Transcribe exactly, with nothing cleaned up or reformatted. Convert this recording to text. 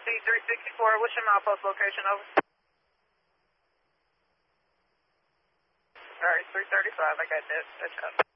C three sixty-four, what's your milepost location, over? Alright, three thirty-five, I got that. That's up.